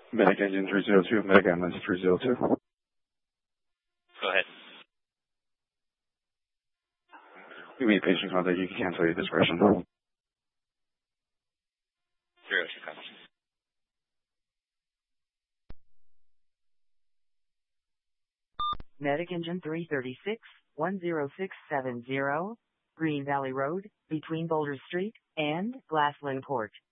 Medic engine 302, medic ambulance 302. Go ahead. You meet patient contact, you can cancel your discretion. 302, copy. Medic engine 336, 10670, Green Valley Road, between Boulder Street and Glassland Court.